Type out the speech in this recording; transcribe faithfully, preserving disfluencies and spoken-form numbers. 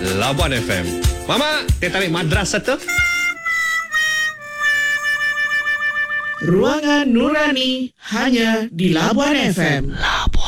Labuan F M. Mama, teh tarik madrasah tu. Ruangan Nurani hanya di Labuan F M. Labuan.